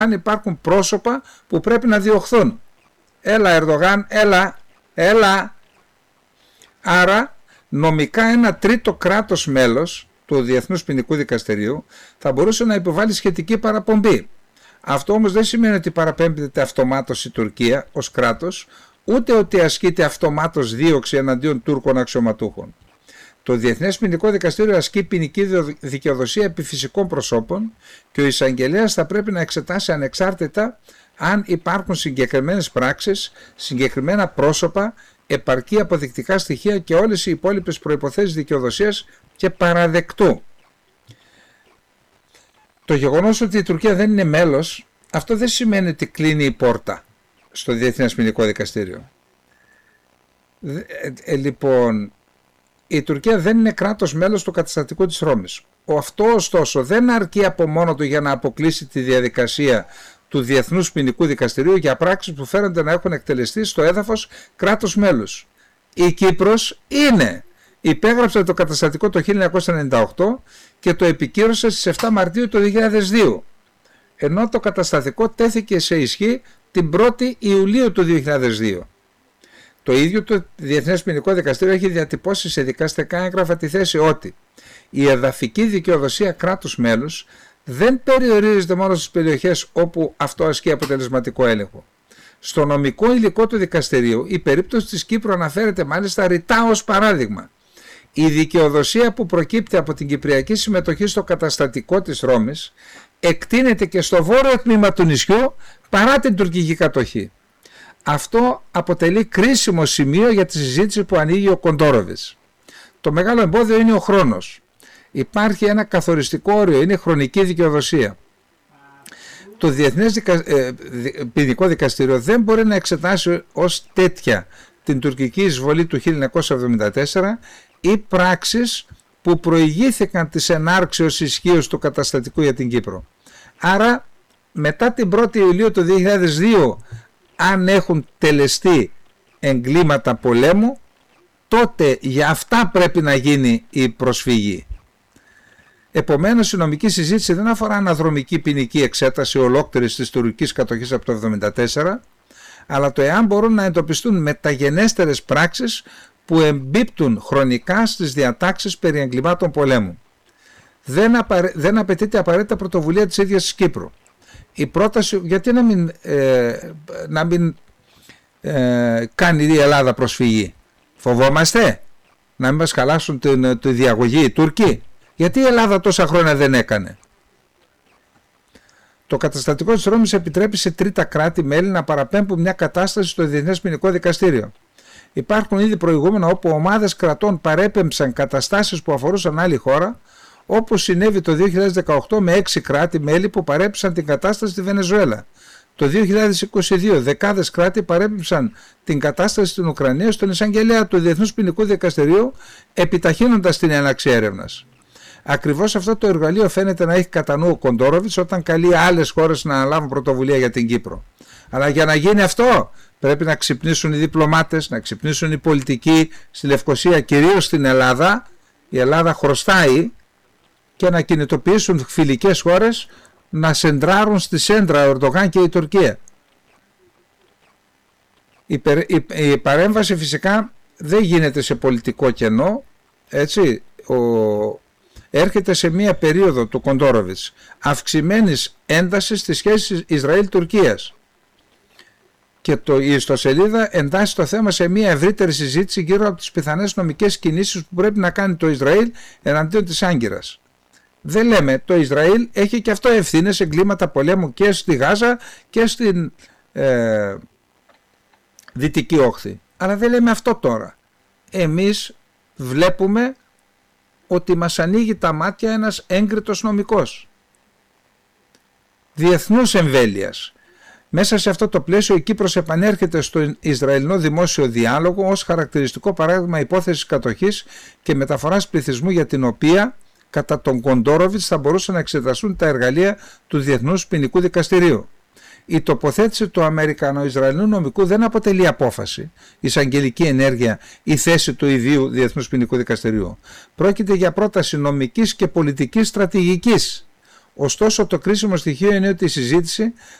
αν υπάρχουν πρόσωπα που πρέπει να διωχθούν. Έλα Ερντογάν, έλα. Άρα νομικά ένα τρίτο κράτος μέλος του Διεθνούς Ποινικού Δικαστηρίου θα μπορούσε να υποβάλει σχετική παραπομπή. Αυτό όμως δεν σημαίνει ότι παραπέμπεται αυτομάτως η Τουρκία ως κράτος, ούτε ότι ασκείται αυτομάτως δίωξη εναντίον Τούρκων αξιωματούχων. Το Διεθνές Ποινικό Δικαστήριο ασκεί ποινική δικαιοδοσία επί φυσικών προσώπων και ο εισαγγελέας θα πρέπει να εξετάσει ανεξάρτητα αν υπάρχουν συγκεκριμένες πράξεις, συγκεκριμένα πρόσωπα, επαρκή αποδεικτικά στοιχεία και όλες οι υπόλοιπες προϋποθέσεις δικαιοδοσίας και παραδεκτού. Το γεγονός ότι η Τουρκία δεν είναι μέλος, αυτό δεν σημαίνει ότι κλείνει η πόρτα στο Διεθνές Ποινικό Δικαστήριο. Λοιπόν, η Τουρκία δεν είναι κράτος μέλος του καταστατικού της Ρώμης. Αυτό ωστόσο δεν αρκεί από μόνο του για να αποκλείσει τη διαδικασία του Διεθνούς Ποινικού Δικαστηρίου για πράξεις που φαίνονται να έχουν εκτελεστεί στο έδαφος κράτος μέλους. Η Κύπρος είναι. Υπέγραψε το καταστατικό το 1998 και το επικύρωσε στις 7 Μαρτίου του 2002, ενώ το καταστατικό τέθηκε σε ισχύ την 1η Ιουλίου του 2002. Το ίδιο το Διεθνές Ποινικό Δικαστήριο έχει διατυπώσει σε δικαστικά έγγραφα τη θέση ότι η εδαφική δικαιοδοσία κράτους μέλους δεν περιορίζεται μόνο στις περιοχές όπου αυτό ασκεί αποτελεσματικό έλεγχο. Στο νομικό υλικό του δικαστηρίου η περίπτωση της Κύπρου αναφέρεται μάλιστα ρητά ως παράδειγμα. Η δικαιοδοσία που προκύπτει από την κυπριακή συμμετοχή στο καταστατικό της Ρώμης εκτείνεται και στο βόρειο τμήμα του νησιού παρά την τουρκική κατοχή. Αυτό αποτελεί κρίσιμο σημείο για τη συζήτηση που ανοίγει ο Κοντόροβιτς. Το μεγάλο εμπόδιο είναι ο χρόνος. Υπάρχει ένα καθοριστικό όριο, είναι χρονική δικαιοδοσία. Το Διεθνές Ποινικό Δικαστήριο δεν μπορεί να εξετάσει ως τέτοια την τουρκική εισβολή του 1974 ή πράξεις που προηγήθηκαν της ενάρξεως ισχύως του καταστατικού για την Κύπρο. Άρα μετά την 1η Ιουλίου του 2002, αν έχουν τελεστεί εγκλήματα πολέμου, τότε για αυτά πρέπει να γίνει η προσφυγή. Επομένως η νομική συζήτηση δεν αφορά αναδρομική ποινική εξέταση ολόκληρης της τουρκικής κατοχής από το 1974, αλλά το εάν μπορούν να εντοπιστούν μεταγενέστερες πράξεις που εμπίπτουν χρονικά στις διατάξεις περί εγκλημάτων πολέμου. Δεν απαιτείται απαραίτητα πρωτοβουλία της ίδιας της Κύπρου. Η πρόταση, γιατί να μην κάνει η Ελλάδα προσφυγή? Φοβόμαστε να μην μας χαλάσουν τη διαγωγή οι Τούρκοι? Γιατί η Ελλάδα τόσα χρόνια δεν έκανε? Το καταστατικό της Ρώμης επιτρέπει σε τρίτα κράτη-μέλη να παραπέμπουν μια κατάσταση στο Διεθνές Ποινικό Δικαστήριο. Υπάρχουν ήδη προηγούμενα όπου ομάδες κρατών παρέπεμψαν καταστάσεις που αφορούσαν άλλη χώρα, όπως συνέβη το 2018 με 6 κράτη-μέλη που παρέπεψαν την κατάσταση στη Βενεζουέλα. Το 2022 δεκάδες κράτη παρέπεψαν την κατάσταση στην Ουκρανία στον εισαγγελέα του Διεθνούς Ποινικού Δικαστηρίου, επιταχύνοντας την έναρξη έρευνας. Ακριβώς αυτό το εργαλείο φαίνεται να έχει κατά νου ο Κοντόροβιτς όταν καλεί άλλες χώρες να αναλάβουν πρωτοβουλία για την Κύπρο. Αλλά για να γίνει αυτό πρέπει να ξυπνήσουν οι διπλωμάτες, να ξυπνήσουν οι πολιτικοί στη Λευκοσία, κυρίως στην Ελλάδα. Η Ελλάδα χρωστάει, και να κινητοποιήσουν φιλικές χώρες να σεντράρουν στη σέντρα ο Ερντογάν και η Τουρκία. Η παρέμβαση φυσικά δεν γίνεται σε πολιτικό κενό, έτσι. Έρχεται σε μία περίοδο του Κοντόροβιτς αυξημένης έντασης στις σχέσεις Ισραήλ-Τουρκίας. Και η ιστοσελίδα εντάσσει το θέμα σε μια ευρύτερη συζήτηση γύρω από τις πιθανές νομικές κινήσεις που πρέπει να κάνει το Ισραήλ εναντίον της Άγκυρας. Δεν λέμε, το Ισραήλ έχει και αυτό ευθύνες εγκλήματα πολέμου και στη Γάζα και στην Δυτική Όχθη. Αλλά δεν λέμε αυτό τώρα. Εμείς βλέπουμε ότι μας ανοίγει τα μάτια ένας έγκριτος νομικός διεθνούς εμβέλειας. Μέσα σε αυτό το πλαίσιο η Κύπρος επανέρχεται στο Ισραηλινό δημόσιο διάλογο ως χαρακτηριστικό παράδειγμα υπόθεσης κατοχής και μεταφοράς πληθυσμού για την οποία κατά τον Κοντόροβιτς θα μπορούσαν να εξεταστούν τα εργαλεία του Διεθνούς Ποινικού Δικαστηρίου. Η τοποθέτηση του Αμερικανο-Ισραηλινού νομικού δεν αποτελεί απόφαση, εισαγγελική ενέργεια ή θέση του ιδίου Διεθνούς Ποινικού Δικαστηρίου. Πρόκειται για πρόταση νομικής και πολιτικής στρατηγικής. Ωστόσο, το κρίσιμο στοιχείο είναι ότι η συζήτηση